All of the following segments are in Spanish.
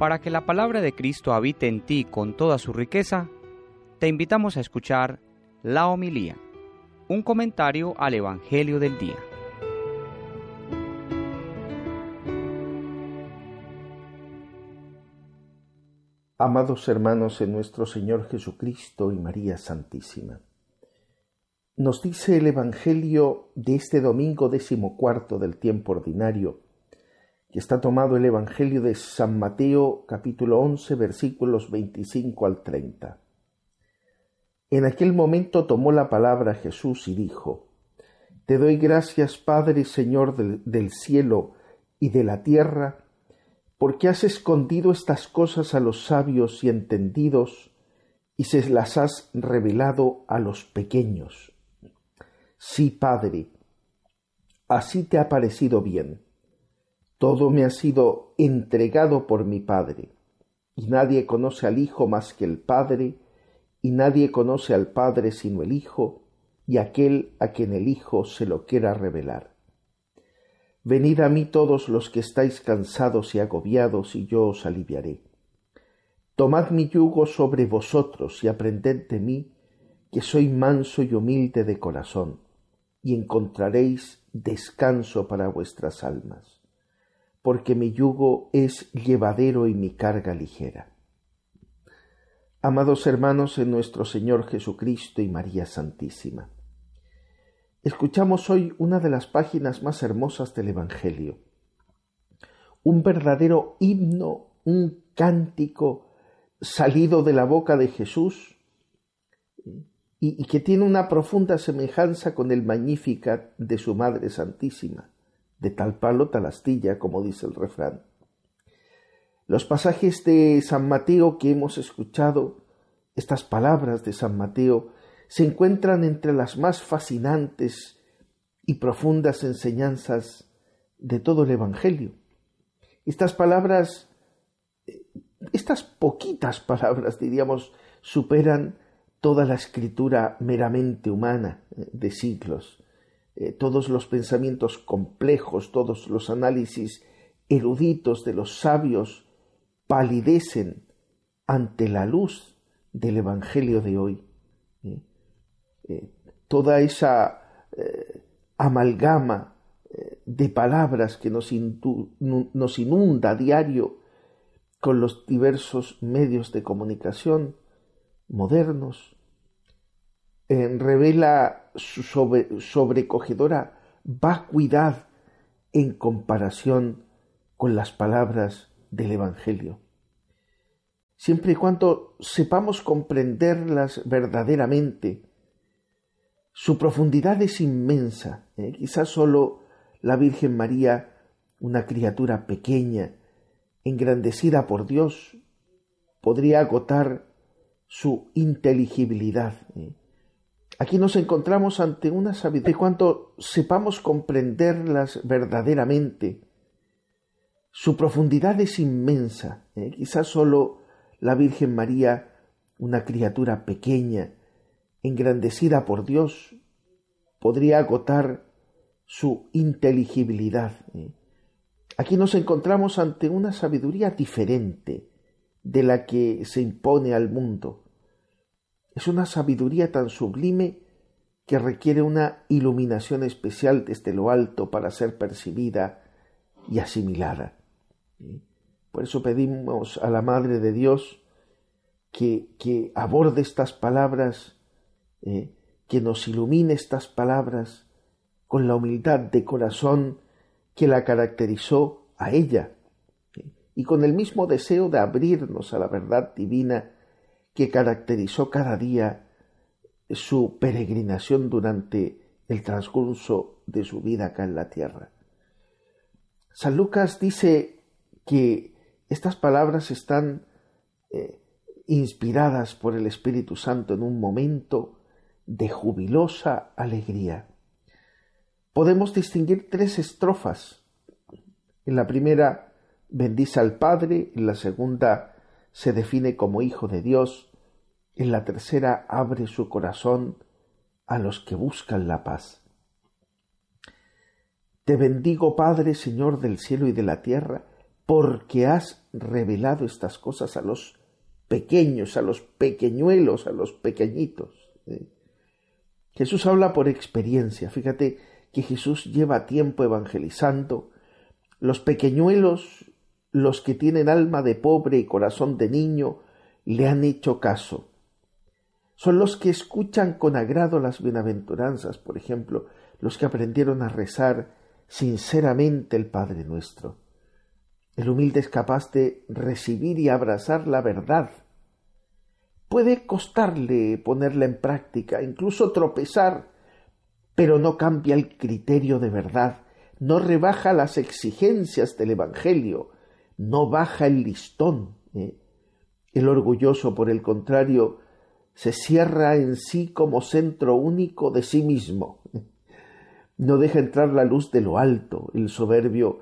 Para que la palabra de Cristo habite en ti con toda su riqueza, te invitamos a escuchar la homilía, un comentario al Evangelio del día. Amados hermanos en nuestro Señor Jesucristo y María Santísima, nos dice el Evangelio de este domingo 14 del tiempo ordinario, que está tomado el Evangelio de San Mateo, capítulo 11, versículos 25 al 30. En aquel momento tomó la palabra Jesús y dijo: Te doy gracias, Padre, Señor del cielo y de la tierra, porque has escondido estas cosas a los sabios y entendidos y se las has revelado a los pequeños. Sí, Padre, así te ha parecido bien. Todo me ha sido entregado por mi Padre, y nadie conoce al Hijo más que el Padre, y nadie conoce al Padre sino el Hijo, y aquel a quien el Hijo se lo quiera revelar. Venid a mí todos los que estáis cansados y agobiados, y yo os aliviaré. Tomad mi yugo sobre vosotros y aprended de mí, que soy manso y humilde de corazón, y encontraréis descanso para vuestras almas, porque mi yugo es llevadero y mi carga ligera. Amados hermanos en nuestro Señor Jesucristo y María Santísima, escuchamos hoy una de las páginas más hermosas del Evangelio, un verdadero himno, un cántico salido de la boca de Jesús y que tiene una profunda semejanza con el Magnificat de su Madre Santísima, de tal palo tal astilla, como dice el refrán. Los pasajes de San Mateo que hemos escuchado, estas palabras de San Mateo, se encuentran entre las más fascinantes y profundas enseñanzas de todo el Evangelio. Estas palabras, estas poquitas palabras, diríamos, superan toda la escritura meramente humana de siglos. Todos los pensamientos complejos, todos los análisis eruditos de los sabios palidecen ante la luz del Evangelio de hoy. Toda esa amalgama de palabras que nos inunda a diario con los diversos medios de comunicación modernos, revela su sobrecogedora vacuidad en comparación con las palabras del Evangelio. Siempre y cuando sepamos comprenderlas verdaderamente, su profundidad es inmensa. Quizás solo la Virgen María, una criatura pequeña, engrandecida por Dios, podría agotar su inteligibilidad. Aquí nos encontramos ante una sabiduría. Cuando sepamos comprenderlas verdaderamente, su profundidad es inmensa. Quizás solo la Virgen María, una criatura pequeña, engrandecida por Dios, podría agotar su inteligibilidad. Aquí nos encontramos ante una sabiduría diferente de la que se impone al mundo. Es una sabiduría tan sublime que requiere una iluminación especial desde lo alto para ser percibida y asimilada. Por eso pedimos a la Madre de Dios que aborde estas palabras, que nos ilumine estas palabras con la humildad de corazón que la caracterizó a ella, y con el mismo deseo de abrirnos a la verdad divina que caracterizó cada día su peregrinación durante el transcurso de su vida acá en la tierra. San Lucas dice que estas palabras están inspiradas por el Espíritu Santo en un momento de jubilosa alegría. Podemos distinguir 3 estrofas. En la primera bendice al Padre, en la segunda se define como Hijo de Dios, en la tercera abre su corazón a los que buscan la paz. Te bendigo, Padre, Señor del cielo y de la tierra, porque has revelado estas cosas a los pequeños, a los pequeñuelos, a los pequeñitos. Jesús habla por experiencia. Fíjate que Jesús lleva tiempo evangelizando. Los pequeñuelos, los que tienen alma de pobre y corazón de niño, le han hecho caso. Son los que escuchan con agrado las bienaventuranzas, por ejemplo, los que aprendieron a rezar sinceramente el Padre Nuestro. El humilde es capaz de recibir y abrazar la verdad. Puede costarle ponerla en práctica, incluso tropezar, pero no cambia el criterio de verdad, no rebaja las exigencias del Evangelio, no baja el listón. El orgulloso, por el contrario, se cierra en sí como centro único de sí mismo. No deja entrar la luz de lo alto. El soberbio,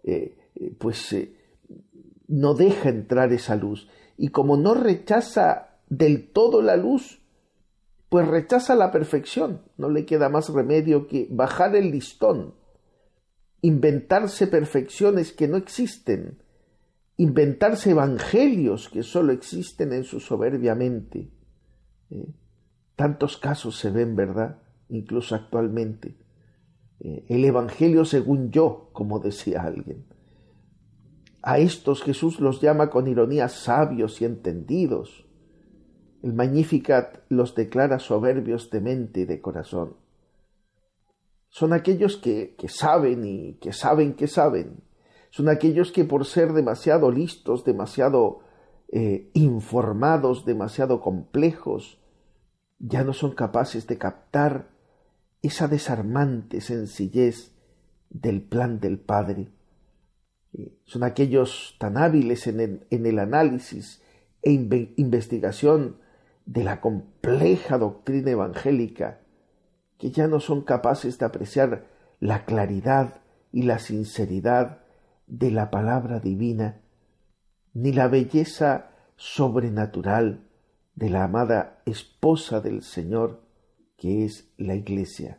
no deja entrar esa luz. Y como no rechaza del todo la luz, pues rechaza la perfección. No le queda más remedio que bajar el listón, inventarse perfecciones que no existen, inventarse evangelios que solo existen en su soberbia mente. Tantos casos se ven, ¿verdad? Incluso actualmente. El evangelio según yo, como decía alguien. A estos Jesús los llama con ironía sabios y entendidos. El Magnificat los declara soberbios de mente y de corazón. Son aquellos que saben y que saben que saben. Son aquellos que por ser demasiado listos, demasiado informados, demasiado complejos, ya no son capaces de captar esa desarmante sencillez del plan del Padre. Son aquellos tan hábiles en el análisis e investigación de la compleja doctrina evangélica que ya no son capaces de apreciar la claridad y la sinceridad de la palabra divina, ni la belleza sobrenatural de la amada esposa del Señor, que es la Iglesia.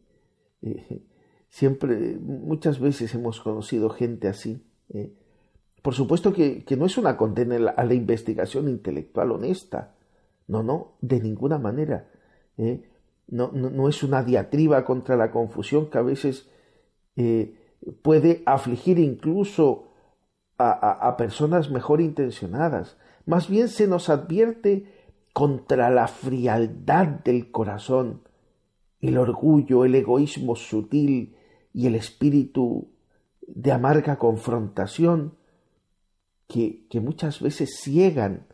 Muchas veces hemos conocido gente así. Por supuesto que no es una condena a la investigación intelectual honesta. No, de ninguna manera. No es una diatriba contra la confusión que a veces puede afligir incluso a personas mejor intencionadas. Más bien se nos advierte contra la frialdad del corazón, el orgullo, el egoísmo sutil y el espíritu de amarga confrontación que muchas veces ciegan